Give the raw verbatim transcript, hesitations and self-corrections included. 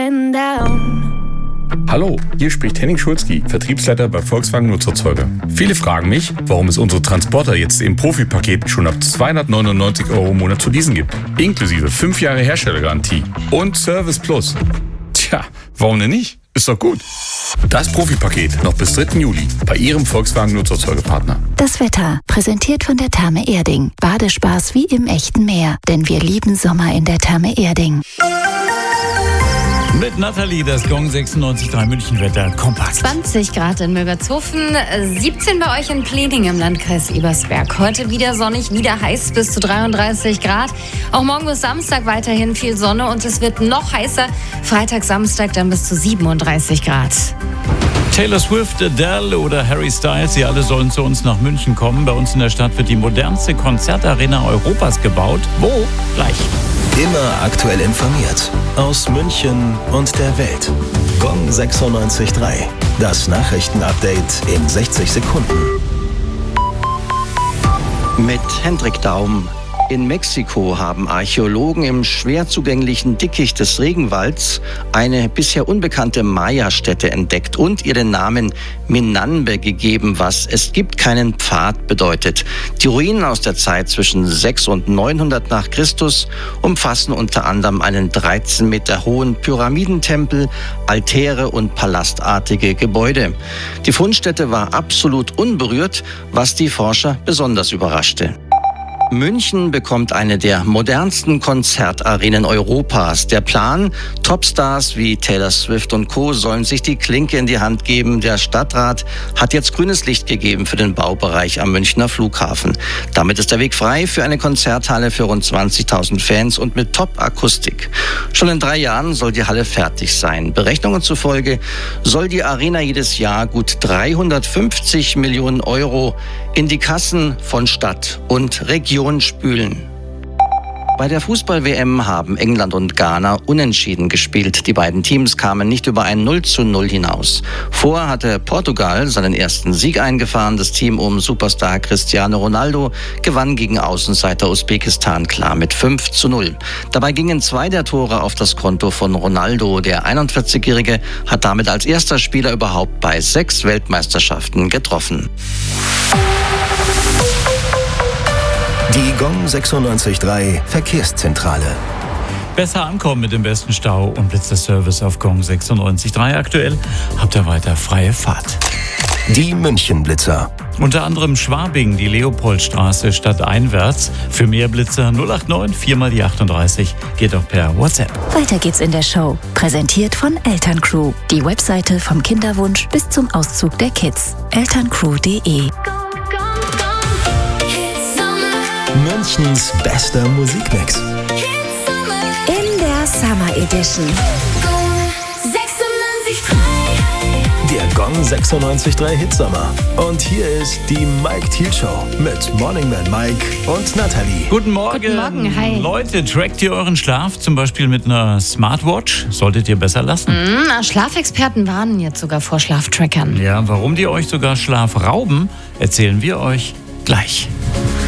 Hallo, hier spricht Henning Schulzki, Vertriebsleiter bei Volkswagen Nutzerzeuge. Viele fragen mich, warum es unsere Transporter jetzt im Profipaket schon ab zweihundertneunundneunzig Euro im Monat zu leasen gibt. Inklusive fünf Jahre Herstellergarantie und Service Plus. Tja, warum denn nicht? Ist doch gut. Das Profipaket noch bis dritten Juli bei Ihrem Volkswagen Nutzerzeugepartner. Das Wetter, präsentiert von der Therme Erding. Badespaß wie im echten Meer, denn wir lieben Sommer in der Therme Erding. Mit Nathalie, das Gong sechsundneunzig Komma drei Münchenwetter kompakt. zwanzig Grad in Milbertshofen, siebzehn bei euch in Plening im Landkreis Ebersberg. Heute wieder sonnig, wieder heiß bis zu dreiunddreißig Grad. Auch morgen bis Samstag weiterhin viel Sonne und es wird noch heißer. Freitag, Samstag dann bis zu siebenunddreißig Grad. Taylor Swift, Adele oder Harry Styles, sie alle sollen zu uns nach München kommen. Bei uns in der Stadt wird die modernste Konzertarena Europas gebaut. Wo? Gleich. Immer aktuell informiert. Aus München und der Welt. Gong sechsundneunzig Komma drei. Das Nachrichtenupdate in sechzig Sekunden. Mit Hendrik Daum. In Mexiko haben Archäologen im schwer zugänglichen Dickicht des Regenwalds eine bisher unbekannte Maya-Stätte entdeckt und ihren Namen Minanbe gegeben, was "es gibt keinen Pfad" bedeutet. Die Ruinen aus der Zeit zwischen sechshundert und neunhundert nach Christus umfassen unter anderem einen dreizehn Meter hohen Pyramidentempel, Altäre und palastartige Gebäude. Die Fundstätte war absolut unberührt, was die Forscher besonders überraschte. München bekommt eine der modernsten Konzertarenen Europas. Der Plan: Topstars wie Taylor Swift und Co. sollen sich die Klinke in die Hand geben. Der Stadtrat hat jetzt grünes Licht gegeben für den Baubereich am Münchner Flughafen. Damit ist der Weg frei für eine Konzerthalle für rund zwanzigtausend Fans und mit Top-Akustik. Schon in drei Jahren soll die Halle fertig sein. Berechnungen zufolge soll die Arena jedes Jahr gut dreihundertfünfzig Millionen Euro in die Kassen von Stadt und Region spülen. Bei der Fußball-W M haben England und Ghana unentschieden gespielt. Die beiden Teams kamen nicht über ein null zu null hinaus. Vorher hatte Portugal seinen ersten Sieg eingefahren. Das Team um Superstar Cristiano Ronaldo gewann gegen Außenseiter Usbekistan klar mit fünf zu null. Dabei gingen zwei der Tore auf das Konto von Ronaldo. Der einundvierzigjährige hat damit als erster Spieler überhaupt bei sechs Weltmeisterschaften getroffen. Die Gong sechsundneunzig Komma drei Verkehrszentrale. Besser ankommen mit dem besten Stau und Blitzerservice auf Gong sechsundneunzig Komma drei. Aktuell habt ihr weiter freie Fahrt. Die München-Blitzer. Unter anderem Schwabing, die Leopoldstraße stadteinwärts. Für mehr Blitzer null acht neun vier mal die achtunddreißig. Geht auch per WhatsApp. Weiter geht's in der Show. Präsentiert von Elterncrew. Die Webseite vom Kinderwunsch bis zum Auszug der Kids. elterncrew punkt de. Münchens bester Musikmix. In der Summer Edition. Der Gong sechsundneunzig Komma drei Hitsommer. Und hier ist die Mike Thiel Show mit Morning Man Mike und Nathalie. Guten Morgen. Guten Morgen, hi. Leute, trackt ihr euren Schlaf zum Beispiel mit einer Smartwatch? Solltet ihr besser lassen. Mhm, Schlafexperten warnen jetzt sogar vor Schlaftrackern. Ja, warum die euch sogar Schlaf rauben, erzählen wir euch gleich.